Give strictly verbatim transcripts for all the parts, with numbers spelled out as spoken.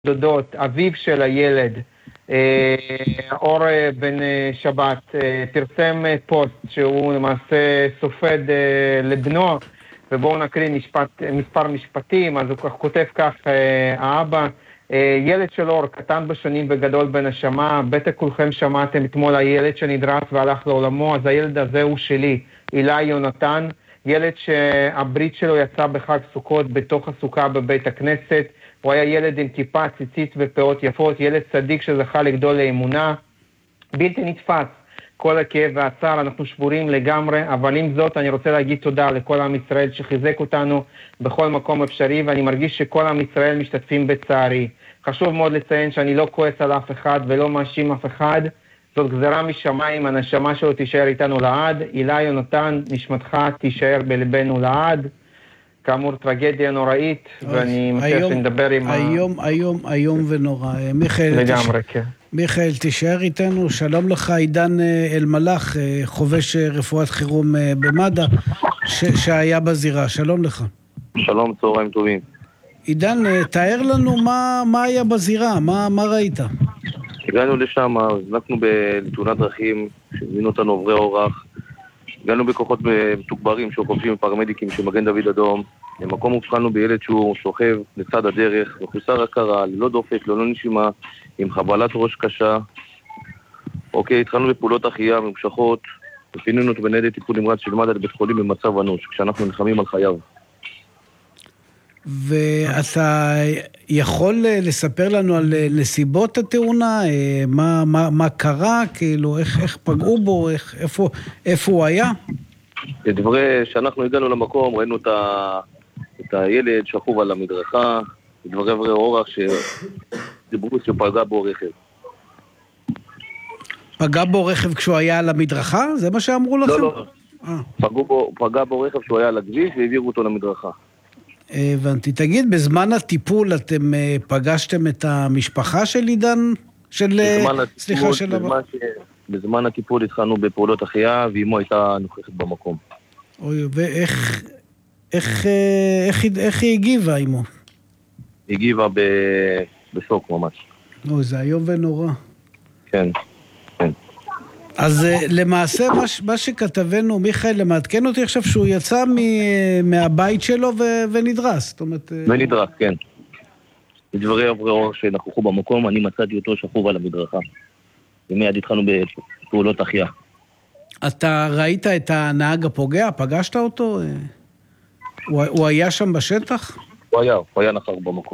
דודות, אביו של הילד, אור בן שבת, פרסם פוסט שהוא למעשה סופד לבנו, ובואו נקריא משפט, מספר משפטים. אז הוא כותב כך, האבא, ילד של אור, קטן בשנים וגדול בנשמה, בטח כולכם שמעתם אתמול הילד שנדרס והלך לעולמו, אז הילד הזה הוא שלי, אילי יונתן, ילד שהברית שלו יצא בחג סוכות בתוך הסוכה בבית הכנסת, הוא היה ילד עם כיפה, ציצית ופאות יפות, ילד צדיק שזכה לגדול לאמונה, בלתי נתפס. כל הכאב והצער, אנחנו שבורים לגמרי, אבל עם זאת אני רוצה להגיד תודה לכל עם ישראל שחיזק אותנו בכל מקום אפשרי, ואני מרגיש שכל עם ישראל משתתפים בצערי. חשוב מאוד לציין שאני לא כועס על אף אחד ולא מאשים אף אחד, זאת גזרה משמיים, הנשמה שלו תישאר איתנו לעד, אילי יונתן, נשמתך תישאר בלבנו לעד. כאמור, טרגדיה נוראית, ואני מציע שנדבר עם ה... היום, היום, היום ונורא. מיכאל, לגמרי, כן. מיכאל, תישאר איתנו. שלום לך, עידן אלמלך, חובש רפואת חירום במד"א, שהיה בזירה. שלום לך. שלום, צהריים טובים. עידן, תאר לנו מה, מה היה בזירה, מה, מה ראית? הגענו לשם, הזנקנו בתאונת דרכים, שהזמינו אותנו עוברי אורח, הגענו בכוחות מתוגברים שחובשים פרמדיקים של מגן דוד אדום. למקום הופכנו בילד שהוא שוכב לצד הדרך, מחוסר הכרה, ללא דופק, ללא נשימה, עם חבלת ראש קשה. אוקיי, התחלנו בפעולות החייאה ממושכות, ופינינו אותו בניידת טיפול נמרץ של מד"א לבית חולים במצב אנוש, כשאנחנו נלחמים על חייו. ואתה יכול לספר לנו על נסיבות התאונה, מה, מה, מה קרה, כאילו, איך, איך פגעו בו, איך, איפה, איפה הוא היה? לדברי שאנחנו הגענו למקום, ראינו את, ה, את הילד שכוב על המדרכה, לדברי עברי אורח שדיברו שפגע בו רכב. פגע בו רכב כשהוא היה על המדרכה? זה מה שאמרו לכם? לא, לא. פגעו בו, פגע בו רכב כשהוא היה על הכביש והעבירו אותו למדרכה. הבנתי. תגיד, בזמן הטיפול אתם פגשתם את המשפחה של עידן? של... סליחה, של... בזמן, ש... בזמן הטיפול התחלנו בפעולות החייאה, ואימו הייתה נוכחת במקום. אוי, ואיך... איך, איך, איך היא הגיבה, אימו? היא הגיבה ב... בסוק ממש. אוי, זה היום ונורא. כן, כן. אז למעשה מה, מה שכתבנו, מיכאל, למעדכן אותי עכשיו שהוא יצא מ, מהבית שלו ו, ונדרס. זאת אומרת... ונדרס, כן. לדברי עוברי אורח שנכחו במקום, אני מצאתי אותו שכוב על המדרכה. ומיד התחלנו בפעולות החייאה. אתה ראית את הנהג הפוגע? פגשת אותו? הוא, הוא היה שם בשטח? הוא היה, הוא היה נחר במקום.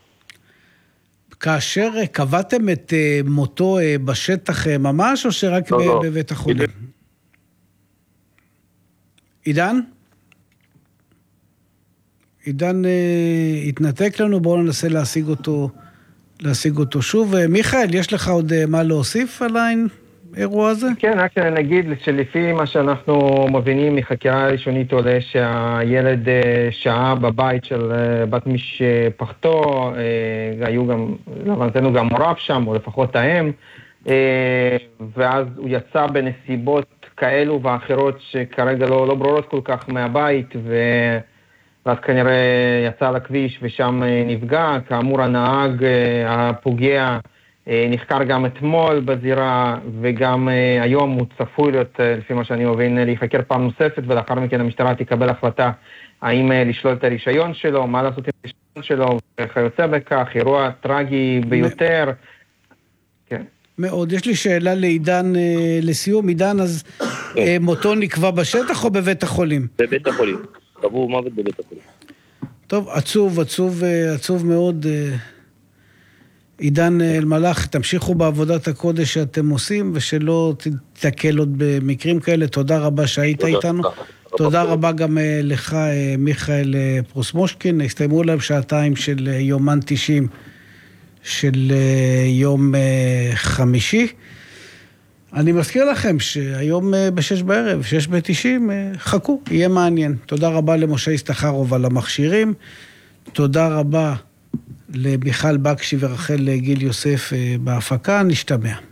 כאשר קבעתם את מותו בשטח ממש, או שרק לא, לא. בבית החולים? עידן? עידן התנתק לנו, בואו ננסה להשיג אותו, להשיג אותו שוב. מיכאל, יש לך עוד מה להוסיף על האירוע הזה? כן, רק נגיד שלפי מה שאנחנו מבינים מחקירה ראשונית עולה שהילד שעה בבית של בת משפחתו, היו גם, להבנתנו גם מוריו שם, או לפחות האם, ואז הוא יצא בנסיבות כאלו ואחרות שכרגע לא, לא ברורות כל כך מהבית, ו... ואז כנראה יצא לכביש ושם נפגע. כאמור, הנהג הפוגע נחקר גם אתמול בזירה, וגם היום הוא צפוי להיות, לפי מה שאני מבין, להיחקר פעם נוספת, ולאחר מכן המשטרה תקבל החלטה האם לשלול את הרישיון שלו, מה לעשות עם הרישיון שלו, וכיוצא בכך, אירוע טרגי ביותר. כן. מאוד. יש לי שאלה לעידן לסיום. עידן, אז מותו נקבע בשטח או בבית החולים? בבית החולים. קבעו מוות בבית החולים. טוב, עצוב, עצוב, עצוב מאוד. עידן אלמלך, תמשיכו בעבודת הקודש שאתם עושים, ושלא תתקל עוד במקרים כאלה. תודה רבה שהיית איתנו. תודה רבה גם לך, מיכאל פרוסמושקין. הסתיימו להם שעתיים של יומן תשעים של יום חמישי. אני מזכיר לכם שהיום בשש בערב, שש בתשעים, חכו, יהיה מעניין. תודה רבה למשה הסתחרוב על המכשירים. תודה רבה למיכל בקשי ורחל גיל יוסף בהפקה. נשתמע.